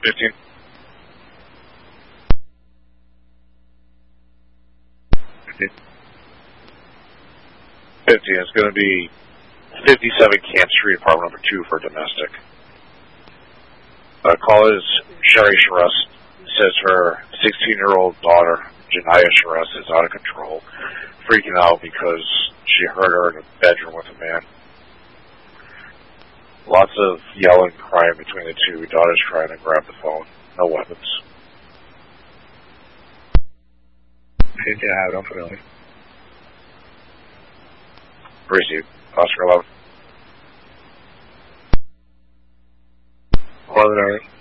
15. 50 is going to be 57 Camp Street, apartment number 2 for domestic. Call is Sherry Sharus. Says her 16-year-old daughter, Janaya Sharus, is out of control, freaking out because she heard her in a bedroom with a man. Lots of yelling and crying between the two. Daughter's trying to grab the phone. No weapons. Yeah, don't put it on. Receive. Oscar 11. 11, alright.